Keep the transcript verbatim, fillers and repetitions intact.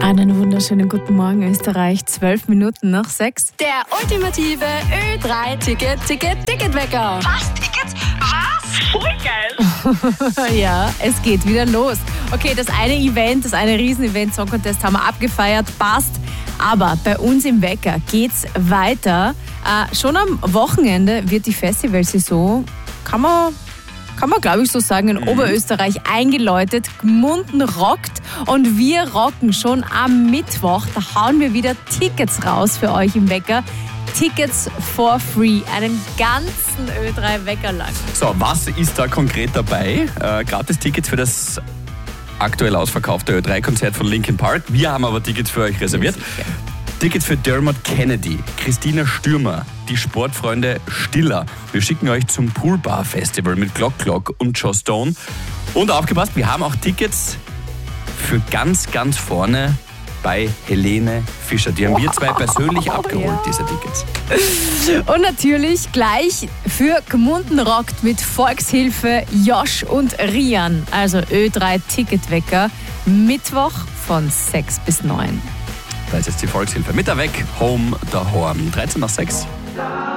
Einen wunderschönen guten Morgen, Österreich. Zwölf Minuten nach sechs. Der ultimative Ö drei Ticket, Ticket, Ticketwecker. Was? Tickets? Was? Voll geil. Ja, es geht wieder los. Okay, das eine Event, das eine Riesenevent, Song Contest haben wir abgefeiert, passt. Aber bei uns im Wecker geht's weiter. Äh, schon am Wochenende wird die Festivalsaison, kann man, kann man glaube ich so sagen, in mhm. Oberösterreich eingeläutet. Gmunden rockt und wir rocken schon am Mittwoch. Da hauen wir wieder Tickets raus für euch im Wecker. Tickets for free, einen ganzen Ö drei Wecker lang. So, was ist da konkret dabei? Äh, Gratis-Tickets für das aktuell ausverkaufte Ö drei Konzert von Linkin Park. Wir haben aber Tickets für euch reserviert. Tickets für Dermot Kennedy, Christina Stürmer, die Sportfreunde Stiller. Wir schicken euch zum Poolbar Festival mit Glock Glock und Joe Stone. Und aufgepasst, wir haben auch Tickets für ganz, ganz vorne bei Helene Fischer. Die haben wir zwei persönlich abgeholt, diese Tickets. Und natürlich gleich für Gmunden rockt mit Volkshilfe, Josh und Rian. Also Ö drei Ticketwecker, Mittwoch von sechs bis neun. Da ist jetzt die Volkshilfe. Mit der Weg, Home, der Horn. dreizehn nach sechs.